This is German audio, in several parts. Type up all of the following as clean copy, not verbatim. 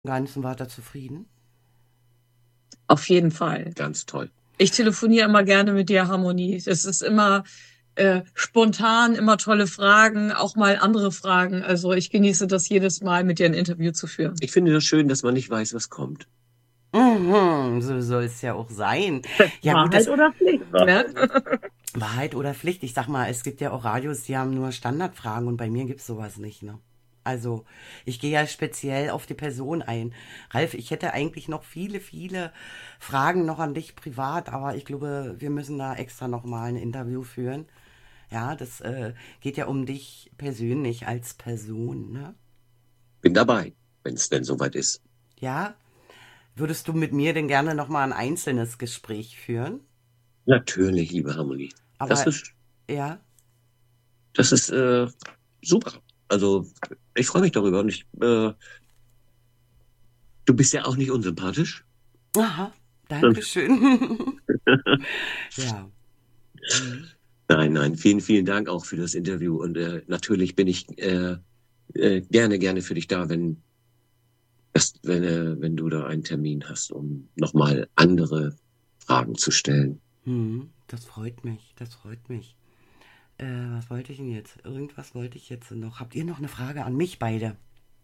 Ganzen wart ihr zufrieden? Auf jeden Fall. Ganz toll. Ich telefoniere immer gerne mit dir, Harmonie. Das ist immer spontan, immer tolle Fragen, auch mal andere Fragen. Also ich genieße das jedes Mal, mit dir ein Interview zu führen. Ich finde das schön, dass man nicht weiß, was kommt. So soll es ja auch sein. Ja, gut, Wahrheit oder Pflicht, ne? Wahrheit oder Pflicht. Ich sag mal, es gibt ja auch Radios, die haben nur Standardfragen und bei mir gibt's sowas nicht, ne? Also, ich gehe ja speziell auf die Person ein. Ralf, ich hätte eigentlich noch viele, viele Fragen noch an dich privat, aber ich glaube, wir müssen da extra noch mal ein Interview führen. Ja, das geht ja um dich persönlich als Person, ne? Bin dabei, wenn es denn soweit ist. Ja? Würdest du mit mir denn gerne noch mal ein einzelnes Gespräch führen? Natürlich, liebe Harmonie. Aber, Das ja, ist super. Also, ich freue mich darüber. Und du bist ja auch nicht unsympathisch. aha, danke schön. Ja. Nein, vielen, vielen Dank auch für das Interview. Und natürlich bin ich gerne für dich da, wenn du da einen Termin hast, um nochmal andere Fragen zu stellen. Das freut mich, das freut mich. Was wollte ich denn jetzt? Irgendwas wollte ich jetzt noch. Habt ihr noch eine Frage an mich beide?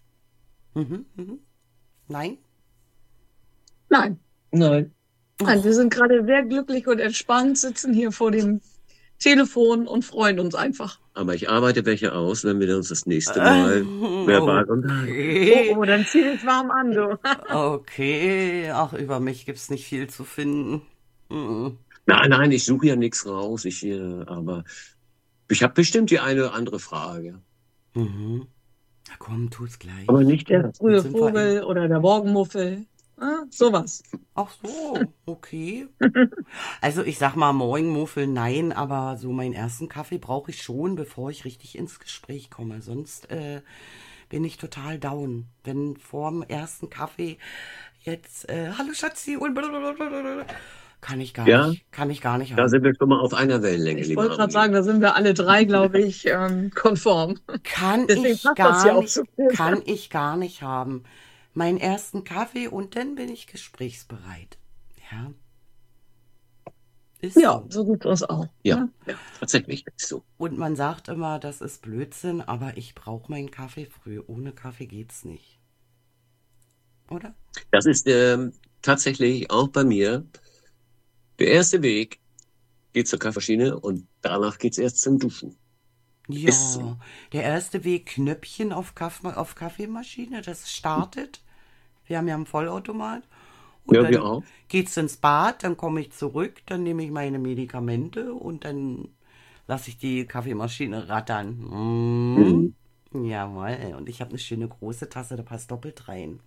Nein? Nein. Nein. Nein, wir sind gerade sehr glücklich und entspannt, sitzen hier vor dem Telefon und freuen uns einfach. Aber ich arbeite welche aus, wenn wir uns das nächste Mal verbal unterhalten. Okay. Oh, dann zieh dich warm an, du. Okay. Ach, über mich gibt's nicht viel zu finden. Nein, ich suche ja nichts raus. Aber ich habe bestimmt die eine oder andere Frage. Na komm, tut's gleich. Aber nicht Der erst. frühe sind wir Vogel oder der Morgenmuffel. Sowas. Ach so, okay. Also ich sag mal Morgenmuffel, nein, aber so meinen ersten Kaffee brauche ich schon, bevor ich richtig ins Gespräch komme. Sonst bin ich total down. Wenn vorm ersten Kaffee jetzt, hallo Schatzi, und blablabla, kann ich gar Ja? nicht, kann ich gar nicht Da haben. sind wir schon mal auf einer Wellenlänge, Ich liebe wollte gerade Harmonie. sagen, da sind wir alle drei, glaube ich, konform. Kann Deswegen ich passt das ja gar auch nicht, so gut. kann ich gar nicht haben. Meinen ersten Kaffee und dann bin ich gesprächsbereit. Ja. Ist Ja, so. so geht es auch. Ja, tatsächlich ist so. Und man sagt immer, das ist Blödsinn, aber ich brauche meinen Kaffee früh. Ohne Kaffee geht's nicht. Oder? Das ist tatsächlich auch bei mir. Der erste Weg geht zur Kaffeemaschine und danach geht's erst zum Duschen. Ist so. Ja, der erste Weg, Knöpfchen auf Kaffeemaschine, das startet. Wir haben ja einen Vollautomat. Und Ja, wir dann auch. geht's ins Bad, dann komme ich zurück, dann nehme ich meine Medikamente und dann lasse ich die Kaffeemaschine rattern. Mhm. Jawohl, und ich habe eine schöne große Tasse, da passt doppelt rein.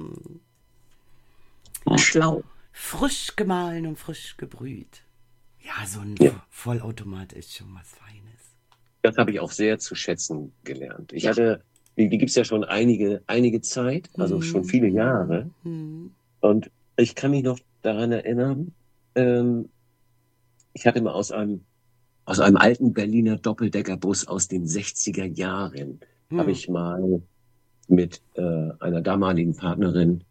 Schlau. Frisch gemahlen und frisch gebrüht. Ja, so ein Ja. Vollautomat ist schon was Feines. Das habe ich auch sehr zu schätzen gelernt. Die gibt's ja schon einige Zeit, also schon viele Jahre. Und ich kann mich noch daran erinnern, ich hatte mal aus einem alten Berliner Doppeldeckerbus aus den 60er Jahren, habe ich mal mit einer damaligen Partnerin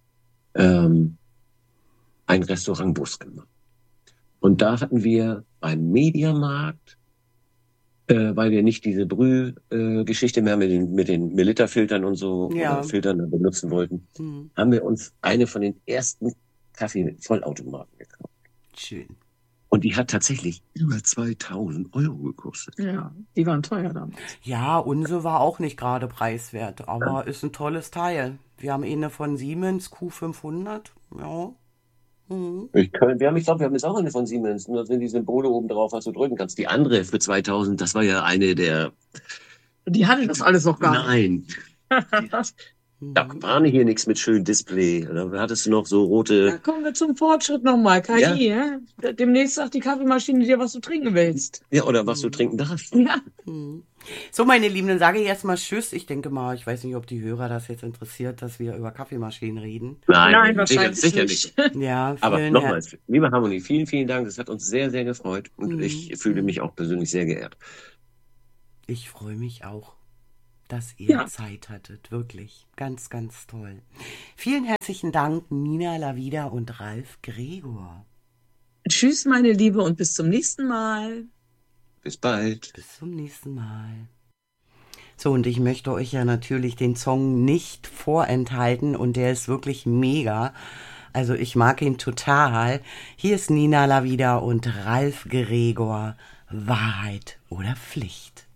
einen Restaurantbus gemacht. Und da hatten wir beim Mediamarkt, weil wir nicht diese Brühgeschichte mehr mit den Milliliterfiltern und so Ja. oder Filtern benutzen wollten, haben wir uns eine von den ersten Kaffee-Vollautomaten gekauft. Schön. Und die hat tatsächlich über 2000 Euro gekostet. Ja, die waren teuer damals. Ja, unsere war auch nicht gerade preiswert, aber ist ein tolles Teil. Wir haben eine von Siemens Q500. Ja. Ich glaube, wir haben jetzt auch eine von Siemens. Nur sind die Symbole oben drauf, was du drücken kannst. Die andere für 2000, das war ja eine der. Die hatte das alles noch gar nicht. Nein, da war hier nichts mit schönem Display. Da hattest du noch so rote. Da kommen wir zum Fortschritt nochmal. KI, ja? Demnächst sagt die Kaffeemaschine dir, was du trinken willst. Ja, oder was du trinken darfst. Ja. So, meine Lieben, dann sage ich jetzt mal Tschüss. Ich denke mal, ich weiß nicht, ob die Hörer das jetzt interessiert, dass wir über Kaffeemaschinen reden. Nein, wahrscheinlich sicher nicht. Ja, Aber vielen nochmals, liebe Harmonie, vielen, vielen Dank. Das hat uns sehr, sehr gefreut. Und ich fühle mich auch persönlich sehr geehrt. Ich freue mich auch. dass ihr Ja. Zeit hattet. Wirklich. Ganz, ganz toll. Vielen herzlichen Dank, Nina Lavida und Ralf Gregor. Tschüss, meine Liebe, und bis zum nächsten Mal. Bis bald. Bis zum nächsten Mal. So, und ich möchte euch ja natürlich den Song nicht vorenthalten und der ist wirklich mega. Also ich mag ihn total. Hier ist Nina Lavida und Ralf Gregor. Wahrheit oder Pflicht?